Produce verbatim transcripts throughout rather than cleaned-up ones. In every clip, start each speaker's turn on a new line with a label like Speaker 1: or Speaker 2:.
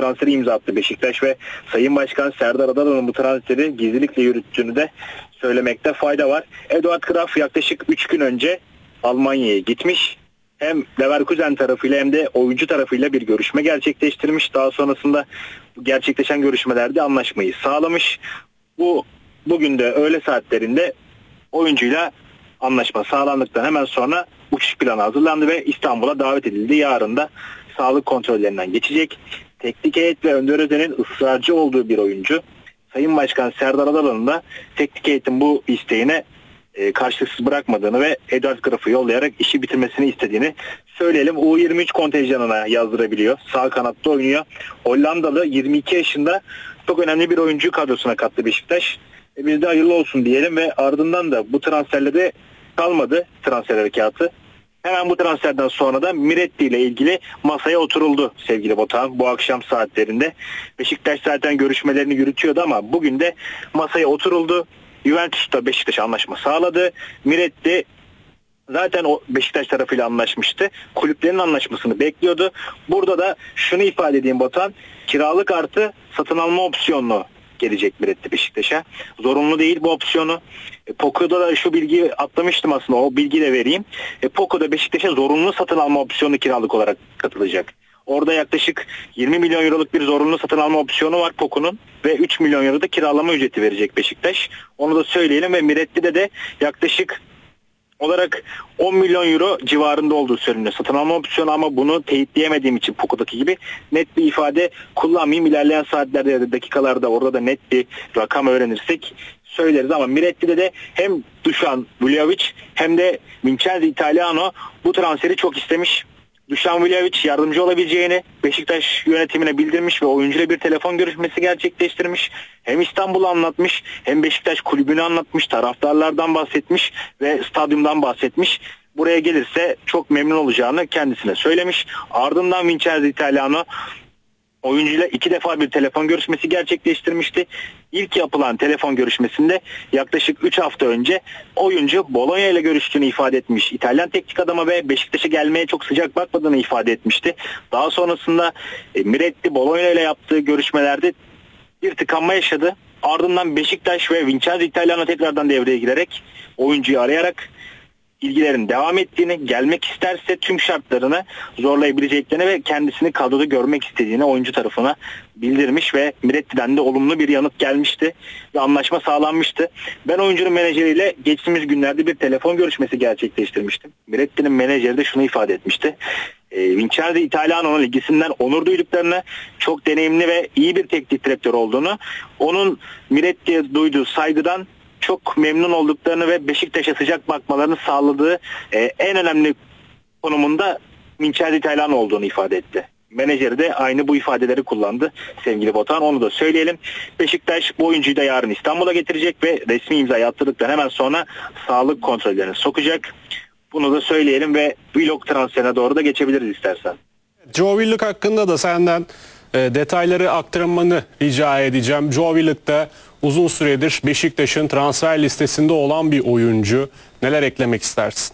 Speaker 1: transferi imza attı Beşiktaş ve Sayın Başkan Serdar Adalı'nın bu transferi gizlilikle yürüttüğünü de söylemekte fayda var. Eduard Graf yaklaşık üç gün önce Almanya'ya gitmiş. Hem Leverkusen tarafıyla hem de oyuncu tarafıyla bir görüşme gerçekleştirmiş. Daha sonrasında gerçekleşen görüşmelerde anlaşmayı sağlamış. Bu bugün de öğle saatlerinde oyuncuyla anlaşma sağlandıktan hemen sonra uçuş planı hazırlandı ve İstanbul'a davet edildi. Yarın da sağlık kontrollerinden geçecek. Teknik heyet ve Önder Özen'in ısrarcı olduğu bir oyuncu. Sayın Başkan Serdar Adalı'nın da teknik heyetin bu isteğine e, karşılıksız bırakmadığını ve Eduard Graf'ı yollayarak işi bitirmesini istediğini söyleyelim. U yirmi üç kontenjanına yazdırabiliyor. Sağ kanatta oynuyor. Hollandalı yirmi iki yaşında çok önemli bir oyuncu kadrosuna kattı Beşiktaş. E, biz de hayırlı olsun diyelim ve ardından da bu transferle de kalmadı transfer harekatı. Hemen bu transferden sonra da Miretti ile ilgili masaya oturuldu sevgili Botan bu akşam saatlerinde. Beşiktaş zaten görüşmelerini yürütüyordu ama bugün de masaya oturuldu. Juventus'ta Beşiktaş anlaşma sağladı. Miretti zaten o Beşiktaş tarafıyla anlaşmıştı. Kulüplerin anlaşmasını bekliyordu. Burada da şunu ifade edeyim Botan, kiralık artı satın alma opsiyonlu gelecek Miretti Beşiktaş'a. Zorunlu değil bu opsiyonu. E, Poco'da da şu bilgiyi atlamıştım aslında, o bilgiyi de vereyim. E, Poco'da Beşiktaş'a zorunlu satın alma opsiyonu kiralık olarak katılacak. Orada yaklaşık yirmi milyon euroluk bir zorunlu satın alma opsiyonu var Poco'nun ve üç milyon euro da kiralama ücreti verecek Beşiktaş. Onu da söyleyelim ve Miretti'de de yaklaşık olarak on milyon euro civarında olduğu söyleniyor satın alma opsiyonu, ama bunu teyitleyemediğim için Poco'daki gibi net bir ifade kullanmayayım. İlerleyen saatlerde ya da dakikalarda orada da net bir rakam öğrenirsek söyleriz, ama Miretti'de de hem Dušan Vlahović hem de Vincenzo Italiano bu transferi çok istemiş. Dušan Vlahović yardımcı olabileceğini Beşiktaş yönetimine bildirmiş ve oyuncuyla bir telefon görüşmesi gerçekleştirmiş. Hem İstanbul'u anlatmış, hem Beşiktaş kulübünü anlatmış, taraftarlardan bahsetmiş ve stadyumdan bahsetmiş. Buraya gelirse çok memnun olacağını kendisine söylemiş. Ardından Vincenzo Italiano oyuncuyla iki defa bir telefon görüşmesi gerçekleştirmişti. İlk yapılan telefon görüşmesinde yaklaşık üç hafta önce oyuncu Bologna ile görüştüğünü ifade etmiş. İtalyan teknik adama ve Beşiktaş'a gelmeye çok sıcak bakmadığını ifade etmişti. Daha sonrasında e, Miretti Bologna ile yaptığı görüşmelerde bir tıkanma yaşadı. Ardından Beşiktaş ve Vincenzo Italiano tekrardan devreye girerek oyuncuyu arayarak ilgilerin devam ettiğini, gelmek isterse tüm şartlarını zorlayabileceklerini ve kendisini kadroda görmek istediğini oyuncu tarafına bildirmiş ve Miretti'den de olumlu bir yanıt gelmişti ve anlaşma sağlanmıştı. Ben oyuncunun menajeriyle geçtiğimiz günlerde bir telefon görüşmesi gerçekleştirmiştim. Miretti'nin menajeri de şunu ifade etmişti. E, Vincenzo Italiano'nun ilgisinden onur duyduklarını, çok deneyimli ve iyi bir teknik direktör olduğunu, onun Miretti'ye duyduğu saygıdan çok memnun olduklarını ve Beşiktaş'a sıcak bakmalarını sağladığı e, en önemli konumunda Vincenzo Italiano olduğunu ifade etti. Menajeri de aynı bu ifadeleri kullandı sevgili Botan, onu da söyleyelim. Beşiktaş bu oyuncuyu da yarın İstanbul'a getirecek ve resmi imzayı attırdıktan hemen sonra sağlık kontrollerini sokacak. Bunu da söyleyelim ve Willock transferine doğru da geçebiliriz istersen.
Speaker 2: Joe Willock hakkında da senden e, detayları aktarmanı rica edeceğim. Joe Willock da uzun süredir Beşiktaş'ın transfer listesinde olan bir oyuncu. Neler eklemek istersin?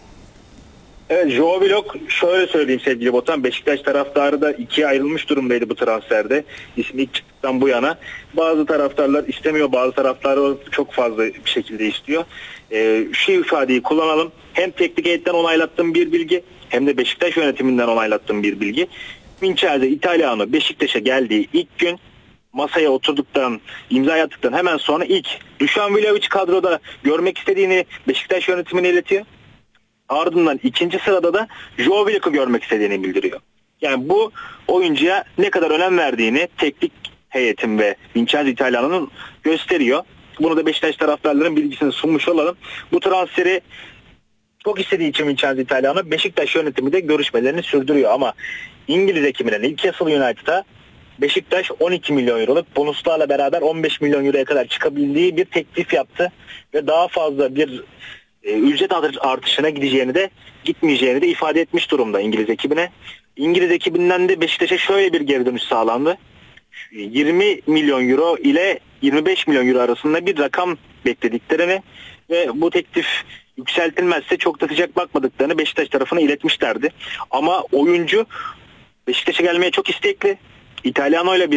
Speaker 1: Evet, Joe Willock şöyle söyleyeyim sevgili Botan. Beşiktaş taraftarı da ikiye ayrılmış durumdaydı bu transferde. İsmi ilk çıktıktan bu yana. Bazı taraftarlar istemiyor, bazı taraftarlar çok fazla bir şekilde istiyor. Ee, şu ifadeyi kullanalım. Hem teknik heyetten onaylattığım bir bilgi hem de Beşiktaş yönetiminden onaylattığım bir bilgi. Vincenzo Italiano Beşiktaş'a geldiği ilk gün masaya oturduktan, imza attıktan hemen sonra ilk Dušan Vlahović kadroda görmek istediğini Beşiktaş yönetimine iletiyor. Ardından ikinci sırada da Joe Willock'u görmek istediğini bildiriyor. Yani bu oyuncuya ne kadar önem verdiğini teknik heyetin ve Vincenzo Italiano'nun gösteriyor. Bunu da Beşiktaş taraftarlarının bilgisini sunmuş olalım. Bu transferi çok istediği için Vincenzo Italiano, Beşiktaş yönetimi de görüşmelerini sürdürüyor. Ama İngiliz ekibinden Newcastle United'a Beşiktaş on iki milyon euroluk bonuslarla beraber on beş milyon euroya kadar çıkabildiği bir teklif yaptı. Ve daha fazla bir e, ücret artışına gideceğini de gitmeyeceğini de ifade etmiş durumda İngiliz ekibine. İngiliz ekibinden de Beşiktaş'a şöyle bir geri dönüş sağlandı. yirmi milyon euro ile yirmi beş milyon euro arasında bir rakam beklediklerini ve bu teklif yükseltilmezse çok da sıcak bakmadıklarını Beşiktaş tarafına iletmişlerdi. Ama oyuncu Beşiktaş'a gelmeye çok istekli. İtalyano ile bir